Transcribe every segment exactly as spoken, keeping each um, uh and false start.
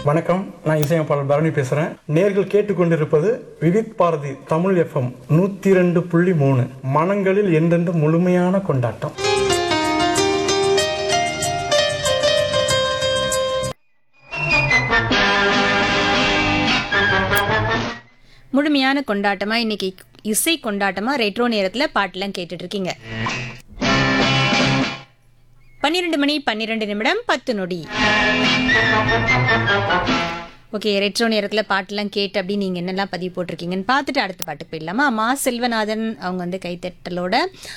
வணக்கம், நான் இசையமைப்பாளர் பரணி பேசுறேன். நேர்கள் கேட்டுக்கொண்டிருப்பது விவித் பாரதி தமிழ் எஃப்எம் நூத்தி இரண்டு புள்ளி மூணு. மனங்களில் என்றென்று முழுமையான கொண்டாட்டம். முழுமையான கொண்டாட்டமா இன்னைக்கு இசை கொண்டாட்டமா ரெட்ரோ நேரத்துல பாட்டுலாம் கேட்டுட்டு இருக்கீங்க. பன்னிரெண்டு மணி பன்னிரெண்டு நிமிடம் பத்து நொடி. ஓகே, ரெட்ரோ நேரத்தில் பாட்டெல்லாம் கேட்டு அப்படி நீங்கள் என்னெல்லாம் பதிவு போட்டிருக்கீங்கன்னு பார்த்துட்டு அடுத்த பாட்டுக்கு போயிடலாமா? மா செல்வநாதன் அவங்க வந்து கைத்தட்டலோட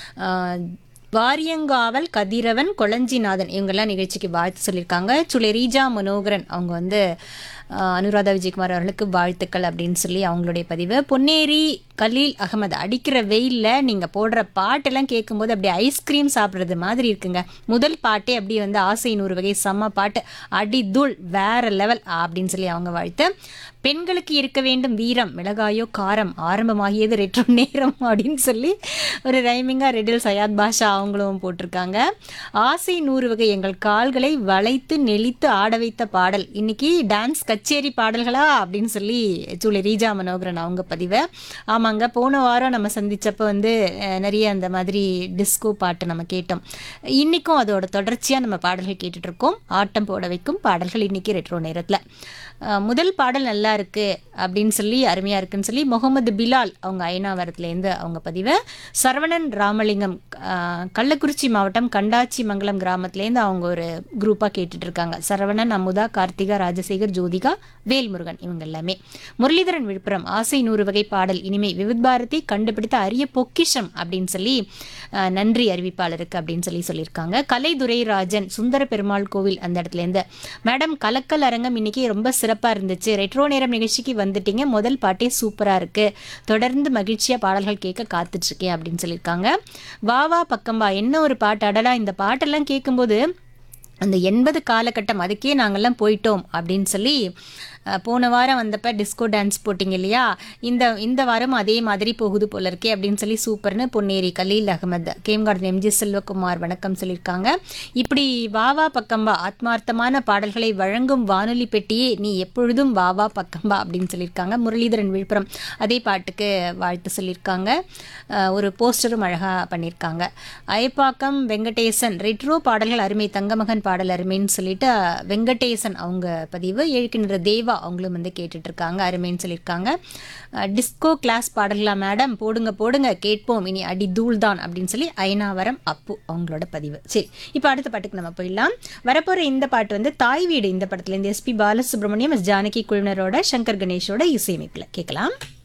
வாரியங்காவல் கதிரவன் கொளஞ்சிநாதன் இவங்கெல்லாம் நிகழ்ச்சிக்கு வாழ்த்து சொல்லியிருக்காங்க. சுலை ரீஜா மனோகரன் அவங்க வந்து அனுராதா விஜயகுமார் அவர்களுக்கு வாழ்த்துக்கள் அப்படின்னு சொல்லி அவங்களுடைய பதிவு. பொன்னேரி கலீல் அகமது, அடிக்கிற வெயிலில் நீங்கள் போடுற பாட்டெல்லாம் கேட்கும்போது அப்படியே ஐஸ்கிரீம் சாப்பிட்றது மாதிரி இருக்குங்க. முதல் பாட்டே அப்படியே வந்து ஆசை நூறு வகை செம்ம பாட்டு, அடி தூள் வேற லெவல் அப்படின்னு சொல்லி அவங்க வாழ்த்து. பெண்களுக்கு இருக்க வேண்டும் வீரம், மிளகாயோ காரம், ஆரம்பமாகியது ரெட்ரோ நேரம் அப்படின்னு சொல்லி ஒரு ரைமிங்காக ரெடில் சயாத் பாஷா அவங்களும் போட்டிருக்காங்க. ஆசை நூறு வகை எங்கள் கால்களை வளைத்து நெளித்து ஆட வைத்த பாடல், இன்னைக்கு டான்ஸ் கச்சேரி பாடல்களா அப்படின்னு சொல்லி சூளை ரீஜா மனோகரன் அவங்க பதிவை. ஆமாங்க, போன வாரம் நம்ம சந்திச்சப்போ வந்து நிறைய அந்த மாதிரி டிஸ்கோ பாட்டு நம்ம கேட்டோம். இன்றைக்கும் அதோட தொடர்ச்சியாக நம்ம பாடல்கள் கேட்டுட்ருக்கோம். ஆட்டம் போட வைக்கும் பாடல்கள் இன்றைக்கி ரெட்ரோ நேரத்தில். முதல் பாடல் நல்லா இருக்குது அப்படின்னு சொல்லி அருமையாக இருக்குன்னு சொல்லி முகமது பிலால் அவங்க ஐநாவரத்துலேருந்து அவங்க பதிவை. சரவணன் ராமலிங்கம் கள்ளக்குறிச்சி மாவட்டம் கண்டாச்சி மங்கலம் கிராமத்துலேருந்து அவங்க ஒரு குரூப்பாக கேட்டுட்ருக்காங்க. சரவணன், அமுதா, கார்த்திகா, ராஜசேகர், ஜோதிகா, வேல்முருகன் இவங்க எல்லாமே. முரளிதரன் விழுப்புரம் ஆசை நூறு வகை பாடல் இனிமை விவித் பாரதி கண்டுபிடித்த அரிய பொக்கிஷம் அப்படின்னு சொல்லி நன்றி அறிவிப்பாளருக்கு அப்படின்னு சொல்லி சொல்லியிருக்காங்க. கலைதுரை ராஜன் சுந்தர பெருமாள் கோவில் அந்த இடத்துலேருந்து, மேடம் கலக்கல் அரங்கம் இன்னைக்கு ரொம்ப சிறப்பாக இருந்துச்சு, ரெட்ரோ நேரம் நிகழ்ச்சிக்கு வந்துட்டீங்க, முதல் பாட்டே சூப்பராக இருக்குது, தொடர்ந்து மகிழ்ச்சியாக பாடல்கள் கேட்க காத்துட்ருக்கேன் அப்படின்னு சொல்லியிருக்காங்க. வாவா பக்கம்பா என்ன ஒரு பாட்டு, அடலா இந்த பாட்டெல்லாம் கேட்கும்போது அந்த எண்பது காலகட்டம் அதுக்கே நாங்கள்லாம் போயிட்டோம் அப்படின்னு சொல்லி போன வாரம் வந்தப்போ டிஸ்கோ டான்ஸ் போட்டிங்க இல்லையா, இந்த இந்த வாரம் அதே மாதிரி போகுது போல இருக்கே அப்படின்னு சொல்லி சூப்பர்னு பொன்னேரி கலீல் அகமது, கேம்கார்டன் எம்ஜி செல்வகுமார் வணக்கம் சொல்லியிருக்காங்க. இப்படி வாவா பக்கம்பா ஆத்மார்த்தமான பாடல்களை வழங்கும் வானொலி பெட்டியே நீ எப்பொழுதும் வாவா பக்கம்பா அப்படின்னு சொல்லியிருக்காங்க. முரளிதரன் விழுப்புரம் அதே பாட்டுக்கு வாழ்த்து சொல்லியிருக்காங்க. ஒரு போஸ்டரும் அழகாக பண்ணியிருக்காங்க. அயப்பாக்கம் வெங்கடேசன் ரெட்ரோ பாடல்கள் அருமை, தங்கமகன் பாடல் அருமைன்னு சொல்லிட்டு வெங்கடேசன் அவங்க பதிவு. எழுக்கின்ற தேவா அவங்களும் வந்து கேட்டுட்டு இருக்காங்க, அருமைன்னு சொல்லியிருக்காங்க. டிஸ்கோ கிளாஸ் பாடல்களா மேடம், போடுங்க போடுங்க கேட்போம், இனி அடி தூள் தான் அப்படின்னு சொல்லி ஐநாவரம் அப்பு அவங்களோட பதிவு. சரி, இப்போ அடுத்த பாட்டுக்கு நம்ம போயிடலாம். வரப்போகிற இந்த பாட்டு வந்து தாய் வீடு இந்த படத்துலேருந்து எஸ்பி பாலசுப்ரமணியம், எஸ் ஜானகி குழுவினரோட சங்கர் கணேஷோட இசையமைப்பில் கேட்கலாம்.